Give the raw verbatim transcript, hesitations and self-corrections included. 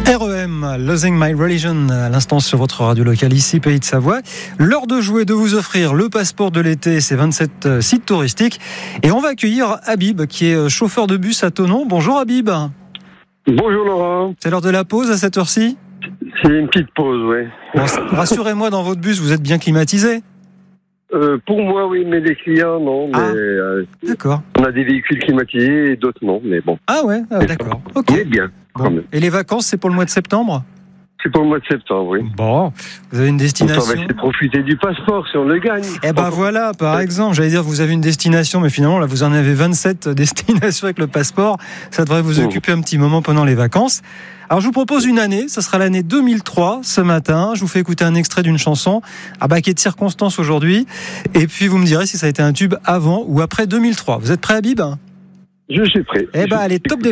R E M, Losing My Religion, à l'instant sur votre radio locale ici, Pays de Savoie. L'heure de jouer, de vous offrir le passeport de l'été, c'est vingt-sept sites touristiques. Et on va accueillir Habib, qui est chauffeur de bus à Thonon. Bonjour Habib. Bonjour Laurent. C'est l'heure de la pause à cette heure-ci ? C'est une petite pause, oui. Bon, rassurez-moi, dans votre bus, vous êtes bien climatisé ? euh, Pour moi, oui, mais les clients, non. Mais, ah, euh, d'accord. On a des véhicules climatisés et d'autres non, mais bon. Ah ouais, ah, d'accord. Ok. On est bien. Bon. Et les vacances, c'est pour le mois de septembre ? C'est pour le mois de septembre, oui. Bon, vous avez une destination. On va essayer de profiter du passeport si on le gagne. Eh ben voilà, par exemple, j'allais dire vous avez une destination, mais finalement là vous en avez vingt-sept destinations avec le passeport. Ça devrait vous occuper un petit moment pendant les vacances. Alors je vous propose une année, ça sera l'année deux mille trois ce matin. Je vous fais écouter un extrait d'une chanson à baquet de circonstances aujourd'hui. Et puis vous me direz si ça a été un tube avant ou après deux mille trois. Vous êtes prêt, Habib ? Je suis prêt. Eh ben allez, top des